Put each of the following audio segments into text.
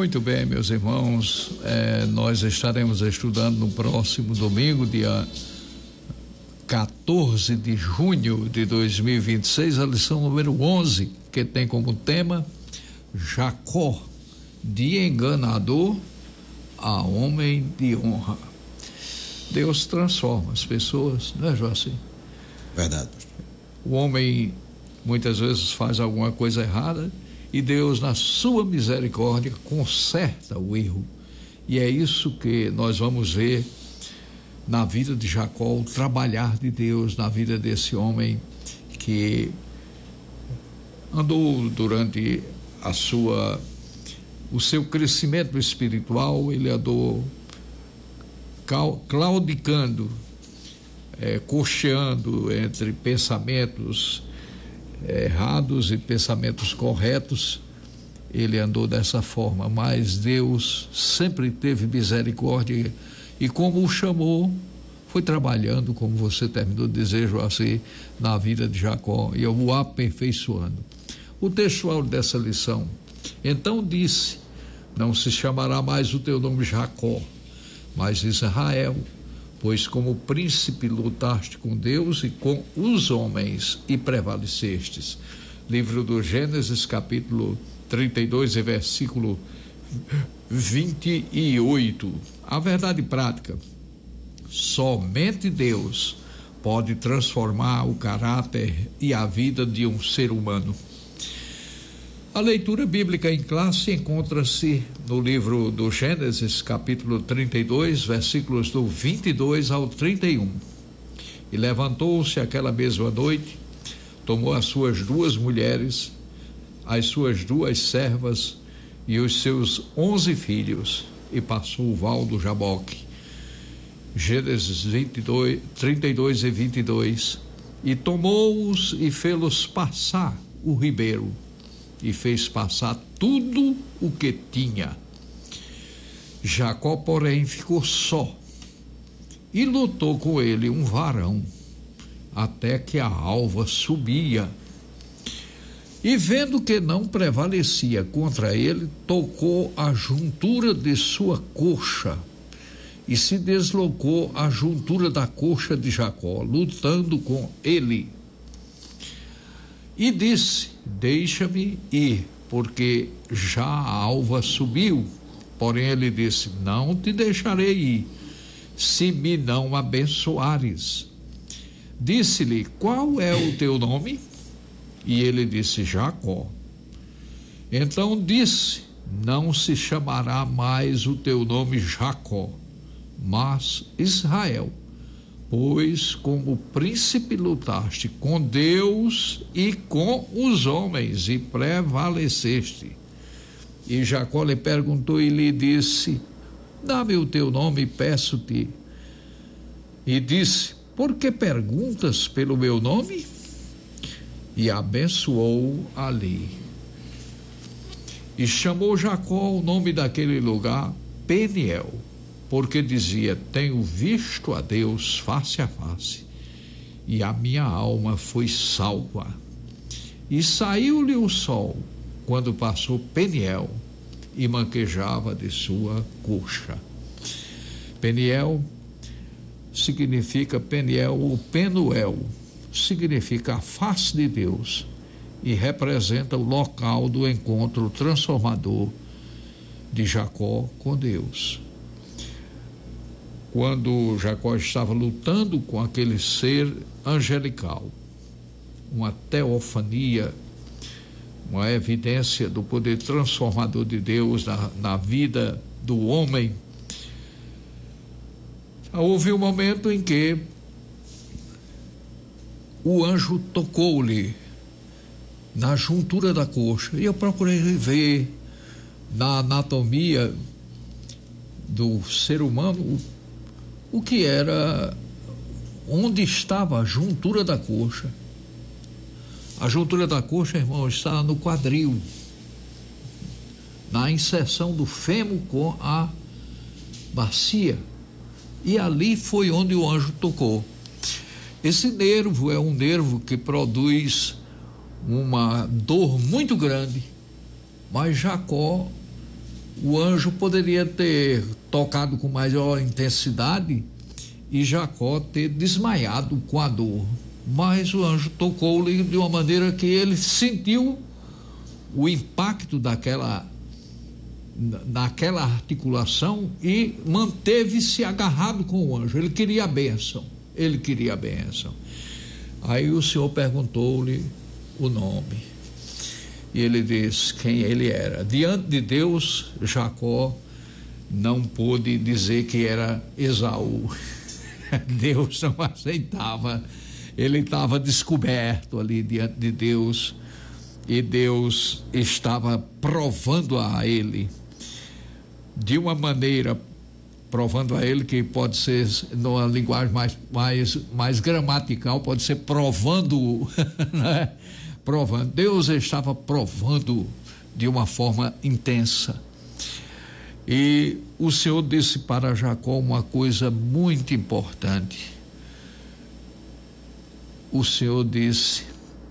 Muito bem, meus irmãos, nós estaremos estudando no próximo domingo, dia 14 de junho de 2026, a lição número 11, que tem como tema Jacó, de enganador a homem de honra. Deus transforma as pessoas, não é, Joacim? Verdade. O homem muitas vezes faz alguma coisa errada e Deus, na sua misericórdia, conserta o erro. E é isso que nós vamos ver na vida de Jacó, o trabalhar de Deus na vida desse homem que andou durante o seu crescimento espiritual. Ele andou claudicando, cocheando entre pensamentos errados e pensamentos corretos. Ele andou dessa forma, mas Deus sempre teve misericórdia e, como o chamou, foi trabalhando, como você terminou de dizer, Joacir, na vida de Jacó, e o aperfeiçoando. O textual dessa lição: então disse, não se chamará mais o teu nome Jacó, mas Israel, pois como príncipe lutaste com Deus e com os homens e prevalecestes. Livro do Gênesis, capítulo 32 e versículo 28. A verdade prática: somente Deus pode transformar o caráter e a vida de um ser humano. A leitura bíblica em classe encontra-se no livro do Gênesis, capítulo 32, versículos do 22 ao 31. E levantou-se aquela mesma noite, tomou as suas 2 mulheres, as suas 2 servas e os seus 11 filhos, e passou o val do Jaboque. Gênesis 32 e 22. E tomou-os e fê-los passar o ribeiro, e fez passar tudo o que tinha. Jacó, porém, ficou só, e lutou com ele um varão, até que a alva subia. E vendo que não prevalecia contra ele, tocou a juntura de sua coxa, e se deslocou a juntura da coxa de Jacó, lutando com ele. E disse: deixa-me ir, porque já a alva subiu. Porém ele disse: não te deixarei ir, se me não abençoares. Disse-lhe: qual é o teu nome? E ele disse: Jacó. Então disse: não se chamará mais o teu nome Jacó, mas Israel, pois como príncipe lutaste com Deus e com os homens e prevaleceste. E Jacó lhe perguntou e lhe disse: dá-me o teu nome, peço-te. E disse: por que perguntas pelo meu nome? E abençoou ali. E chamou Jacó o nome daquele lugar Peniel, porque dizia: tenho visto a Deus face a face, e a minha alma foi salva. E saiu-lhe o sol quando passou Peniel, e manquejava de sua coxa. Peniel significa Peniel, ou Penuel, significa a face de Deus, e representa o local do encontro transformador de Jacó com Deus. Quando Jacó estava lutando com aquele ser angelical, uma teofania, uma evidência do poder transformador de Deus na vida do homem, houve um momento em que o anjo tocou-lhe na juntura da coxa, e eu procurei ver na anatomia do ser humano o que era, onde estava a juntura da coxa. A juntura da coxa, irmão, está no quadril, na inserção do fêmur com a bacia, e ali foi onde o anjo tocou. Esse nervo é um nervo que produz uma dor muito grande, mas Jacó o anjo poderia ter tocado com maior intensidade e Jacó ter desmaiado com a dor, mas o anjo tocou-lhe de uma maneira que ele sentiu o impacto naquela articulação e manteve-se agarrado com o anjo. Ele queria a bênção. Aí o Senhor perguntou-lhe o nome e ele disse quem ele era. Diante de Deus, Jacó não pôde dizer que era Esaú. Deus não aceitava. Ele estava descoberto ali diante de Deus e Deus estava provando a ele de uma maneira, provando a ele que pode ser numa linguagem mais gramatical, pode ser provando, né? Provando. Deus estava provando de uma forma intensa. E o Senhor disse para Jacó uma coisa muito importante. O Senhor disse: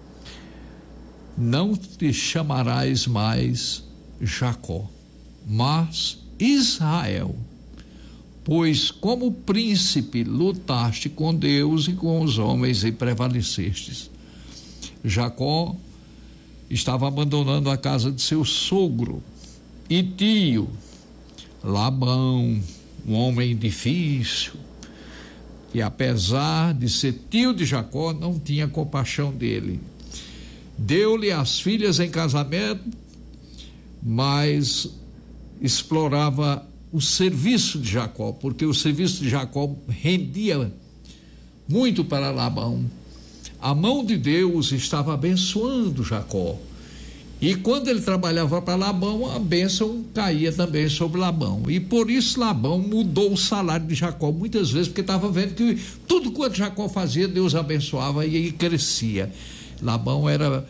não te chamarás mais Jacó, mas Israel, pois como príncipe lutaste com Deus e com os homens e prevalecestes. Jacó estava abandonando a casa de seu sogro e tio Labão, um homem difícil, e apesar de ser tio de Jacó, não tinha compaixão dele. Deu-lhe as filhas em casamento, mas explorava o serviço de Jacó, porque o serviço de Jacó rendia muito para Labão. A mão de Deus estava abençoando Jacó. E quando ele trabalhava para Labão, a bênção caía também sobre Labão. E por isso Labão mudou o salário de Jacó muitas vezes, porque estava vendo que tudo quanto Jacó fazia, Deus abençoava e aí crescia. Labão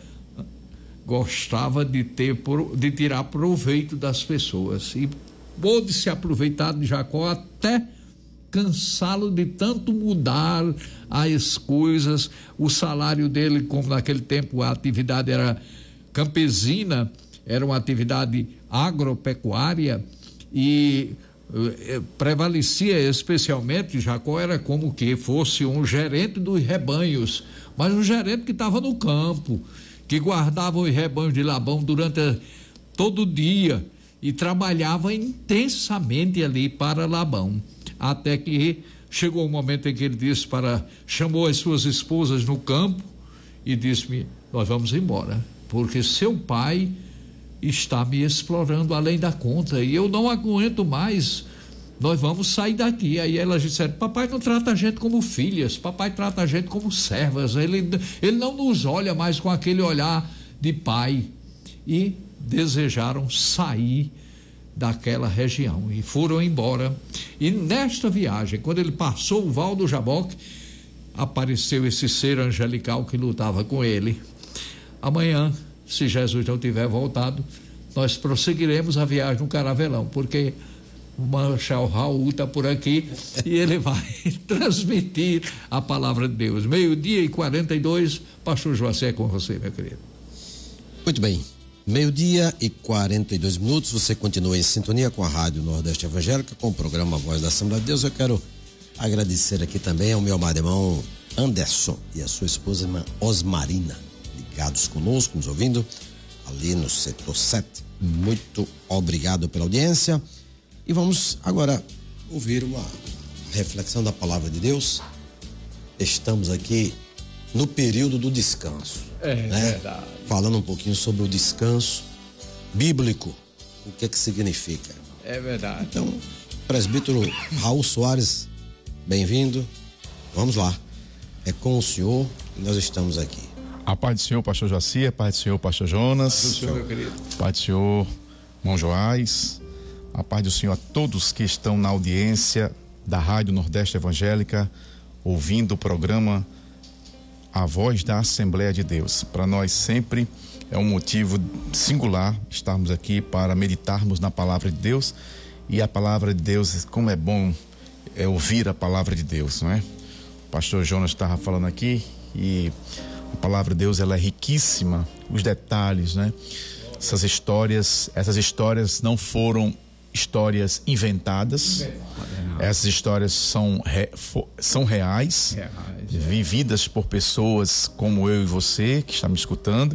gostava de tirar proveito das pessoas. E pôde se aproveitar de Jacó até cansá-lo de tanto mudar as coisas. O salário dele, como naquele tempo a atividade era campesina, era uma atividade agropecuária e prevalecia especialmente, Jacó era como que fosse um gerente dos rebanhos, mas um gerente que estava no campo, que guardava os rebanhos de Labão durante todo o dia e trabalhava intensamente ali para Labão, até que chegou o momento em que ele chamou as suas esposas no campo e disse-me: nós vamos embora, porque seu pai está me explorando além da conta e eu não aguento mais, nós vamos sair daqui. Aí elas disseram: papai não trata a gente como filhas, papai trata a gente como servas, ele não nos olha mais com aquele olhar de pai. E desejaram sair daquela região e foram embora. E nesta viagem, quando ele passou o Val do Jaboque, apareceu esse ser angelical que lutava com ele. Amanhã, se Jesus não tiver voltado, nós prosseguiremos a viagem no Caravelão, porque o Marshal Raul está por aqui e ele vai transmitir a palavra de Deus. 12:42, pastor Joacé, é com você, meu querido. Muito bem, 12:42, você continua em sintonia com a Rádio Nordeste Evangélica, com o programa Voz da Assembleia de Deus. Eu quero agradecer aqui também ao meu amado irmão Anderson e a sua esposa, irmã Osmarina, ligados conosco, nos ouvindo ali no setor 7. Muito obrigado pela audiência. E vamos agora ouvir uma reflexão da palavra de Deus. Estamos aqui no período do descanso. Né? Verdade. Falando um pouquinho sobre o descanso bíblico, o que é que significa. É verdade. Então, presbítero Raul Soares, bem-vindo. Vamos lá. É com o senhor que nós estamos aqui. A paz do Senhor, pastor Jaci, a paz do Senhor, pastor Jonas. A paz do Senhor, meu querido. A paz do Senhor, irmão Joás. A paz do Senhor a todos que estão na audiência da Rádio Nordeste Evangélica, ouvindo o programa A Voz da Assembleia de Deus. Para nós sempre é um motivo singular estarmos aqui para meditarmos na palavra de Deus. E a palavra de Deus, como é bom ouvir a palavra de Deus, não é? O pastor Jonas estava falando aqui e a palavra de Deus, ela é riquíssima, os detalhes, né? Essas histórias não foram histórias inventadas. Essas histórias são reais, vividas por pessoas como eu e você, que está me escutando.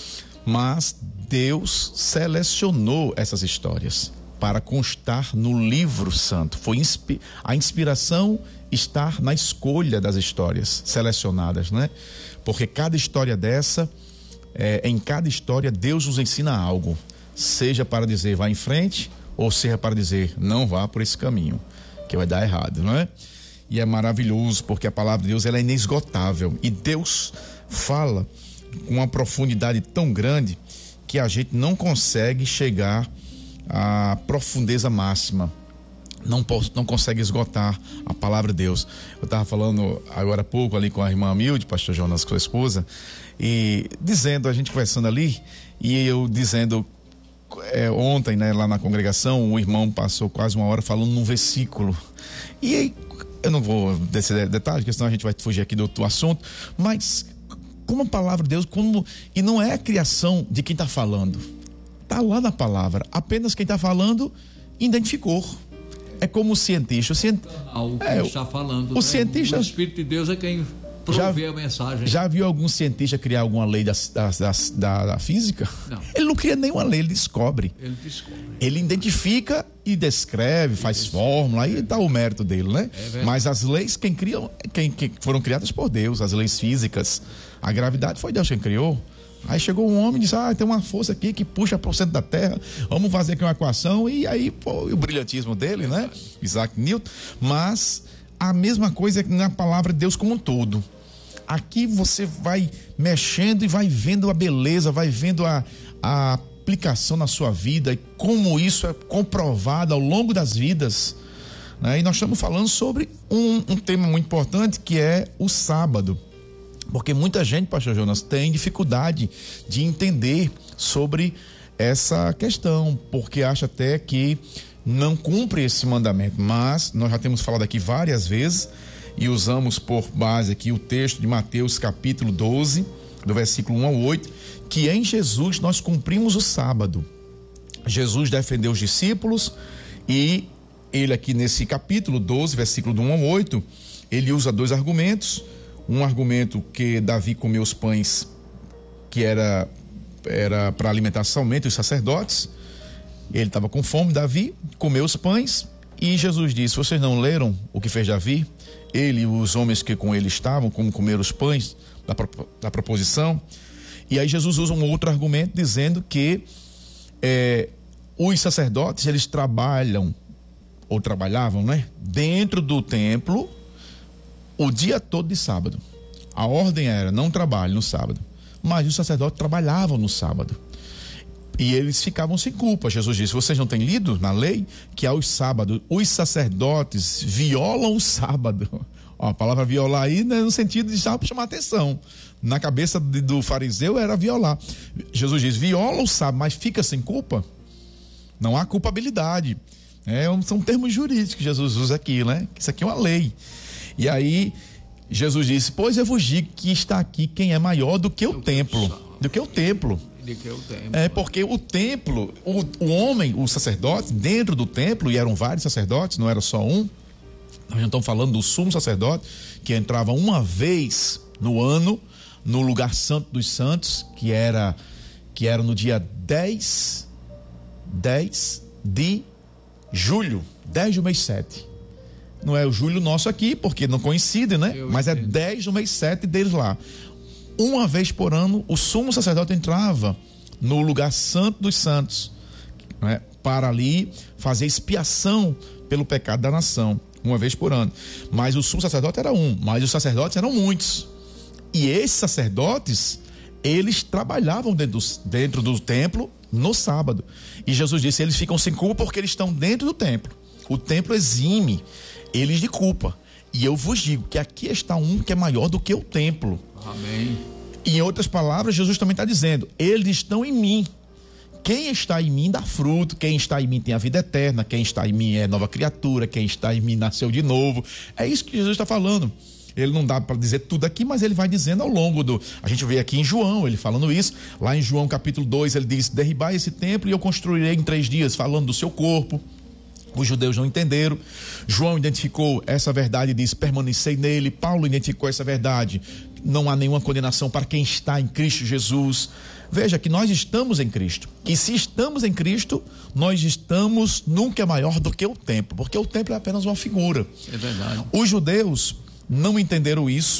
Mas Deus selecionou essas histórias para constar no livro santo. A inspiração está na escolha das histórias selecionadas, né? Porque cada história dessa, em cada história, Deus nos ensina algo. Seja para dizer vá em frente, ou seja para dizer não vá por esse caminho, que vai dar errado, não é? E é maravilhoso, porque a palavra de Deus ela é inesgotável. E Deus fala com uma profundidade tão grande que a gente não consegue chegar à profundeza máxima. Não consegue esgotar a palavra de Deus. Eu estava falando agora há pouco ali com a irmã Milde, pastor Jonas, com a esposa, e dizendo, a gente conversando ali, e eu dizendo, ontem, né, lá na congregação, o irmão passou quase uma hora falando num versículo. E aí, eu não vou descer detalhes, porque senão a gente vai fugir aqui do assunto, mas como a palavra de Deus, e não é a criação de quem está falando, está lá na palavra, apenas quem está falando identificou. É como o cientista. O que está falando. O cientista. O Espírito de Deus é quem provê a mensagem. Já viu algum cientista criar alguma lei da física? Não. Ele não cria nenhuma lei, ele descobre. Ele identifica e descreve, faz fórmula, aí dá o mérito dele, né? Mas as leis, quem foram criadas por Deus, as leis físicas, a gravidade foi Deus quem criou. Aí chegou um homem e disse, tem uma força aqui que puxa para o centro da Terra, vamos fazer aqui uma equação, e aí, o brilhantismo dele, né? Isaac Newton. Mas a mesma coisa é na palavra de Deus como um todo. Aqui você vai mexendo e vai vendo a beleza, vai vendo a aplicação na sua vida e como isso é comprovado ao longo das vidas, né? E nós estamos falando sobre um tema muito importante, que é o sábado. Porque muita gente, pastor Jonas, tem dificuldade de entender sobre essa questão, porque acha até que não cumpre esse mandamento. Mas nós já temos falado aqui várias vezes e usamos por base aqui o texto de Mateus capítulo 12, do versículo 1 ao 8, que em Jesus nós cumprimos o sábado. Jesus defendeu os discípulos e ele aqui nesse capítulo 12, versículo do 1 ao 8, ele usa dois argumentos. Um argumento que Davi comeu os pães que era para alimentar somente os sacerdotes. Ele estava com fome, Davi comeu os pães, e Jesus disse, vocês não leram o que fez Davi? Ele e os homens que com ele estavam, como comeram os pães da proposição. E aí Jesus usa um outro argumento dizendo que os sacerdotes, eles trabalhavam, né, dentro do templo o dia todo de sábado. A ordem era não trabalhe no sábado, mas os sacerdotes trabalhavam no sábado e eles ficavam sem culpa. Jesus disse, vocês não têm lido na lei que aos sábados os sacerdotes violam o sábado? A palavra violar aí, né, no sentido de chamar atenção. Na cabeça do fariseu era violar. Jesus diz, viola o sábado, mas fica sem culpa? Não há culpabilidade. São termos jurídicos que Jesus usa aqui, né? Isso aqui é uma lei. E aí Jesus disse, pois eu vos digo que está aqui quem é maior do que o templo. Do que o templo. Porque o templo, o homem, o sacerdote, dentro do templo, e eram vários sacerdotes, não era só um. Nós já estamos falando do sumo sacerdote, que entrava uma vez no ano, no lugar santo dos santos, que era no dia 10 de julho, 10 do mês 7. Não é o julho nosso aqui, porque não coincide, né? Mas é 10 do mês 7 deles lá. Uma vez por ano, o sumo sacerdote entrava no lugar santo dos santos, né? Para ali fazer expiação pelo pecado da nação, uma vez por ano. Mas o sumo sacerdote era um, mas os sacerdotes eram muitos. E esses sacerdotes, eles trabalhavam dentro do templo no sábado. E Jesus disse, eles ficam sem culpa porque eles estão dentro do templo. O templo exime eles de culpa. E eu vos digo que aqui está um que é maior do que o templo. Amém. Em outras palavras, Jesus também está dizendo, eles estão em mim. Quem está em mim dá fruto, quem está em mim tem a vida eterna, quem está em mim é nova criatura, quem está em mim nasceu de novo. É isso que Jesus está falando. Ele não dá para dizer tudo aqui, mas ele vai dizendo ao longo do... A gente vê aqui em João, ele falando isso. Lá em João capítulo 2, ele diz: derribai esse templo e eu construirei em 3 dias, falando do seu corpo. Os judeus não entenderam. João identificou essa verdade e diz: permanecei nele. Paulo identificou essa verdade: não há nenhuma condenação para quem está em Cristo Jesus. Veja que nós estamos em Cristo. E se estamos em Cristo, nós estamos nunca maior do que o templo, porque o templo é apenas uma figura. É verdade. Os judeus não entenderam isso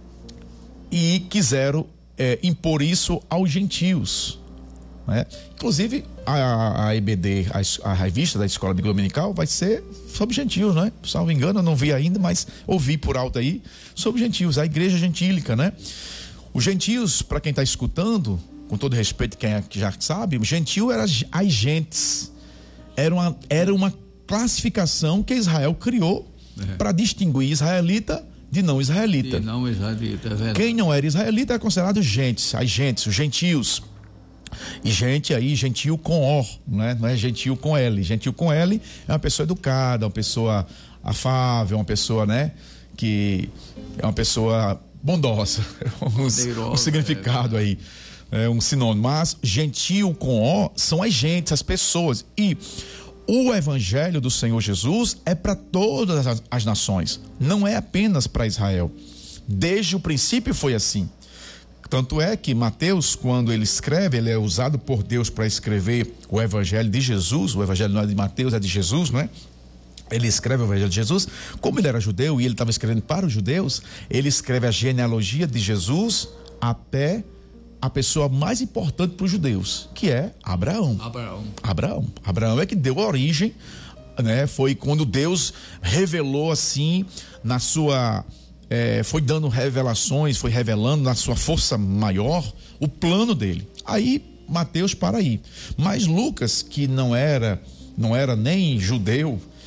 e quiseram impor isso aos gentios, né? Inclusive a EBD, a revista da Escola Bíblica Dominical, vai ser sobre gentios, né? Salvo engano, eu não vi ainda, mas ouvi por alto aí sobre gentios, a igreja gentílica, né? Os gentios, para quem está escutando, com todo respeito, quem é que já sabe, o gentio era as gentes, era uma classificação que Israel criou para distinguir israelita de não israelita. De não israelita, é verdade. Quem não era israelita era considerado gentes, as gentes, os gentios. E gente aí, gentil com O, né? Não é gentil com L. Gentil com L é uma pessoa educada, uma pessoa afável, uma pessoa, né? Que é uma pessoa bondosa. Um significado aí. É um sinônimo. Mas gentil com O são as gentes, as pessoas. E o evangelho do Senhor Jesus é para todas as nações. Não é apenas para Israel. Desde o princípio foi assim. Tanto é que Mateus, quando ele escreve, ele é usado por Deus para escrever o evangelho de Jesus. O evangelho não é de Mateus, é de Jesus, não é? Ele escreve o evangelho de Jesus. Como ele era judeu e ele estava escrevendo para os judeus, ele escreve a genealogia de Jesus até a pessoa mais importante para os judeus, que é Abraão. Abraão é que deu origem, né? Foi quando Deus revelou assim na sua... foi dando revelações, foi revelando na sua força maior o plano dele. Aí Mateus para aí. Mas Lucas, que não era nem judeu,